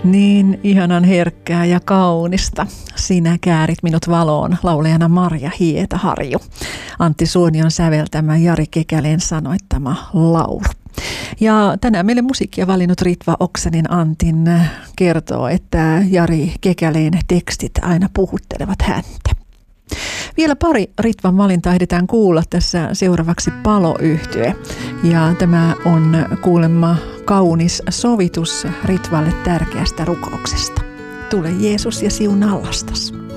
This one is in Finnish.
Niin ihanan herkkää ja kaunista. Sinä käärit minut valoon, laulajana Marja Hietaharju. Antti Suonion säveltämä, Jari Kekäleen sanoittama laulu. Ja tänään meille musiikkia valinnut Ritva Oksanen Antin kertoo, että Jari Kekäleen tekstit aina puhuttelevat häntä. Vielä pari Ritvan valintaa ehditään kuulla tässä seuraavaksi Palo-yhtye. Ja tämä on kuulemma kaunis sovitus Ritvalle tärkeästä rukouksesta. Tule Jeesus ja siunaa lastas.